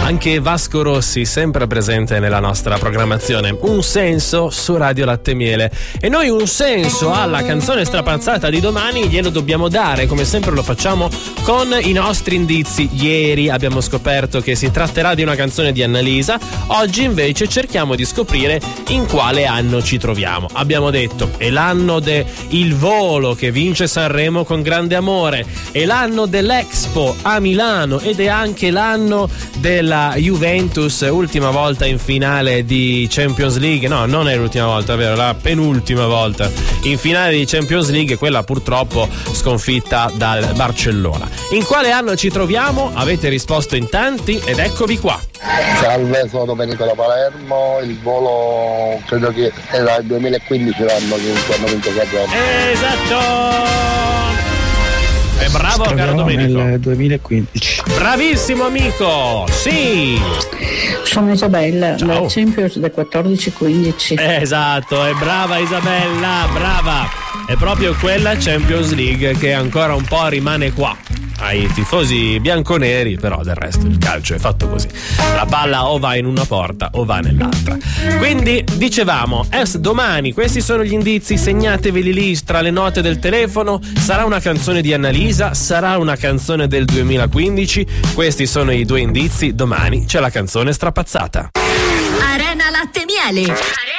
Anche Vasco Rossi sempre presente nella nostra programmazione. Un senso su Radio Latte Miele. E noi un senso alla canzone strapazzata di domani glielo dobbiamo dare, come sempre lo facciamo con i nostri indizi. Ieri abbiamo scoperto che si tratterà di una canzone di Annalisa, oggi invece cerchiamo di scoprire in quale anno ci troviamo. Abbiamo detto è l'anno del Volo che vince Sanremo con grande amore, è l'anno dell'Expo a Milano ed è anche l'anno della Juventus, ultima volta in finale di Champions League. No, non è l'ultima volta, è vero, la penultima volta in finale di Champions League, quella purtroppo sconfitta dal Barcellona. In quale anno ci troviamo? Avete risposto in tanti ed eccovi qua. Salve, sono Domenico da Palermo. Il Volo credo che era il 2015 l'anno che hanno vinto Sanremo. Esatto! E bravo caro Domenico. Nel 2015. Bravissimo amico, sì. Sono Isabella, Ciao. la Champions del 14-15. Esatto, è brava Isabella, brava. È proprio quella Champions League che ancora un po' rimane qua ai tifosi bianconeri, però del resto il calcio è fatto così. La palla o va in una porta o va nell'altra. Quindi dicevamo, domani questi sono gli indizi, segnateveli lì tra le note del telefono. Sarà una canzone di Annalisa, sarà una canzone del 2015. Questi sono i due indizi, domani c'è la canzone strapazzata. Arena Latte Miele.